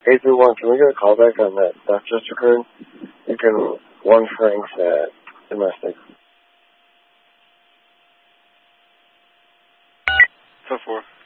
831, can we get a call back on that theft just occurred? You can 1 Frank's at domestic. 4.